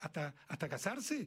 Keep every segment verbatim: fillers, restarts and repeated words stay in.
hasta, hasta casarse?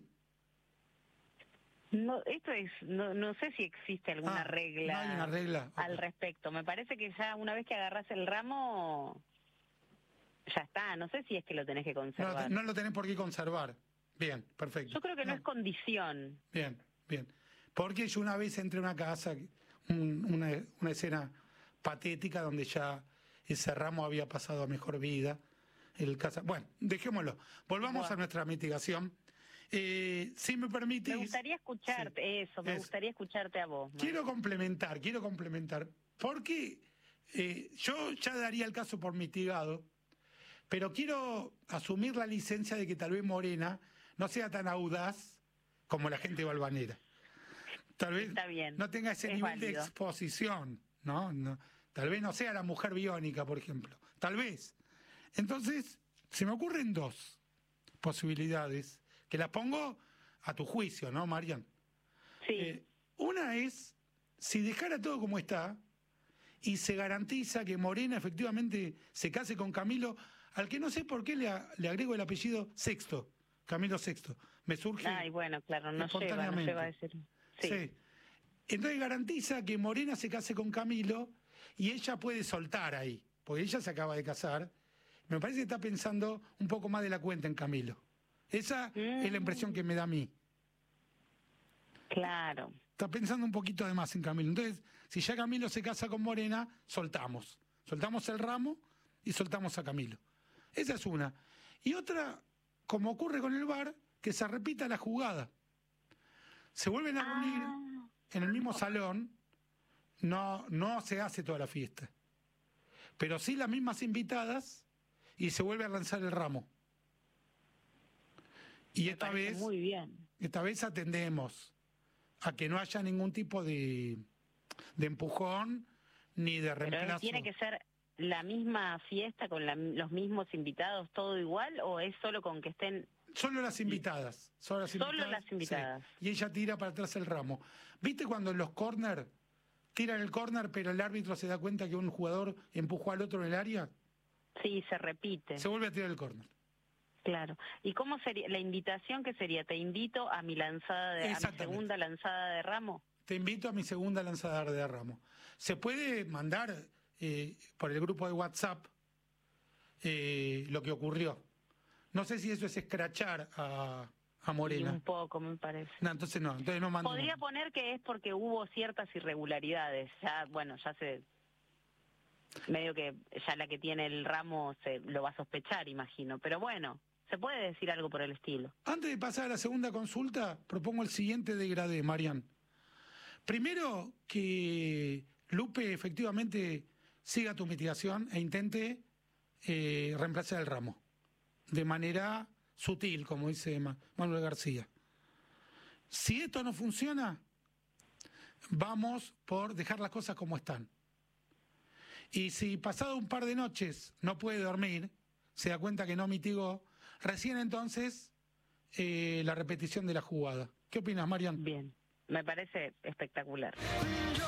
No, esto es, no, no sé si existe alguna Ah, regla, no hay una regla. al Okay. respecto. Me parece que ya una vez que agarrás el ramo, ya está. No sé si es que lo tenés que conservar. No, no lo tenés por qué conservar. Bien, perfecto. Yo creo que no, no es condición. Bien, bien. Porque yo una vez entré a una casa, un, una, una escena patética donde ya ese ramo había pasado a mejor vida. El casa... Bueno, dejémoslo. Volvamos Bueno. a nuestra mitigación. Eh, si me permitís... Me gustaría escucharte, sí, eso, me eso. gustaría escucharte a vos. Quiero Mario. complementar, quiero complementar. Porque eh, yo ya daría el caso por mitigado, pero quiero asumir la licencia de que tal vez Morena no sea tan audaz como la gente balvanera. Tal vez Está bien, no tenga ese es nivel de válido. exposición, ¿no? No, tal vez no sea la mujer biónica, por ejemplo. Tal vez. Entonces, se me ocurren dos posibilidades, que las pongo a tu juicio, ¿no, Marian? Sí. Eh, una es, si dejara todo como está y se garantiza que Morena efectivamente se case con Camilo, al que no sé por qué le, a- le agrego el apellido Sexto, Camilo Sexto. Me surge Ay, bueno, claro, no lleva, no espontáneamente. lleva a decir. Sí. Sí. Entonces garantiza que Morena se case con Camilo y ella puede soltar ahí, porque ella se acaba de casar. Me parece que está pensando un poco más de la cuenta en Camilo. Esa Mm. es la impresión que me da a mí. Claro. Está pensando un poquito de más en Camilo. Entonces, si ya Camilo se casa con Morena, soltamos. Soltamos el ramo y soltamos a Camilo. Esa es una. Y otra, como ocurre con el V A R, que se repita la jugada. Se vuelven a reunir Ah. en el mismo salón, no, no se hace toda la fiesta, pero sí las mismas invitadas y se vuelve a lanzar el ramo. Y Me esta parece vez, muy bien. esta vez atendemos a que no haya ningún tipo de, de empujón ni de Pero reemplazo. es- tiene que ser la misma fiesta con la- los mismos invitados, todo igual, o es solo con que estén. Solo las invitadas. Solo las Solo invitadas. las invitadas. Sí. Y ella tira para atrás el ramo. ¿Viste cuando en los córner tiran el córner, pero el árbitro se da cuenta que un jugador empujó al otro en el área? Sí, se repite. Se vuelve a tirar el córner. Claro. ¿Y cómo sería la invitación? Que sería, te invito a mi lanzada de, a mi Exactamente. segunda lanzada de ramo. Te invito a mi segunda lanzada de ramo. Se puede mandar eh, por el grupo de WhatsApp eh, lo que ocurrió. No sé si eso es escrachar a, a Y Morena. un poco, me parece. No, entonces no, entonces no mando. Podría poner que es porque hubo ciertas irregularidades. Ya, bueno, ya se... Medio que ya la que tiene el ramo se lo va a sospechar, imagino. Pero bueno, se puede decir algo por el estilo. Antes de pasar a la segunda consulta, propongo el siguiente degradé, Marian. Primero, que Lupe efectivamente siga tu mitigación e intente eh, reemplazar el ramo de manera sutil, como dice Ma- Manuel García. Si esto no funciona, vamos por dejar las cosas como están. Y si pasado un par de noches no puede dormir, se da cuenta que no mitigó, recién entonces eh, la repetición de la jugada. ¿Qué opinas, Marian? Bien, me parece espectacular.